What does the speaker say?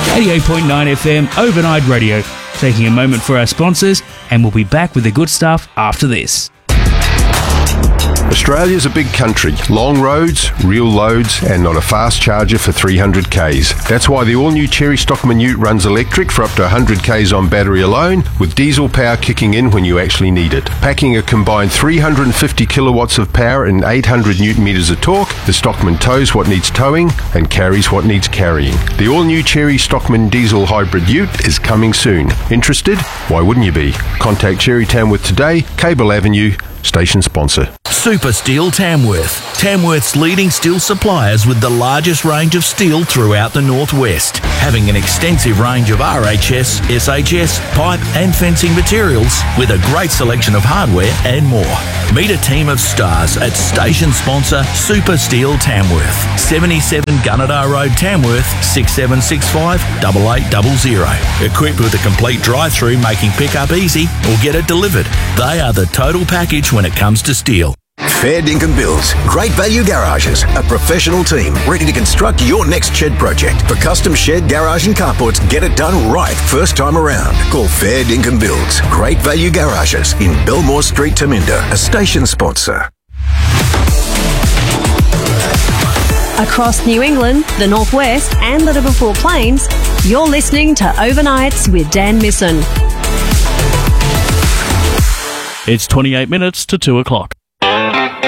88.9 FM Overnight Radio. Taking a moment for our sponsors, and we'll be back with the good stuff after this. Australia's a big country, long roads, real loads, and not a fast charger for 300 Ks. That's why the all-new Cherry Stockman Ute runs electric for up to 100 Ks on battery alone, with diesel power kicking in when you actually need it. Packing a combined 350 kilowatts of power and 800 newton meters of torque, the Stockman tows what needs towing and carries what needs carrying. The all-new Cherry Stockman Diesel Hybrid Ute is coming soon. Interested? Why wouldn't you be? Contact Cherry Tamworth today, Cable Avenue, station sponsor. Super Steel Tamworth. Tamworth's leading steel suppliers with the largest range of steel throughout the northwest, having an extensive range of RHS, SHS, pipe and fencing materials with a great selection of hardware and more. Meet a team of stars at station sponsor Super Steel Tamworth. 77 Gunnedah Road, Tamworth, 6765 8800. Equipped with a complete drive-through, making pickup easy or get it delivered. They are the total package when it comes to steel. Fair Dinkum Builds. Great Value Garages. A professional team ready to construct your next shed project. For custom shed, garage and carports, get it done right first time around. Call Fair Dinkum Builds. Great Value Garages in Belmore Street, Taminda. A station sponsor. Across New England, the Northwest and the Liverpool Plains, you're listening to Overnights with Dan Misson. It's 28 minutes to 2 o'clock.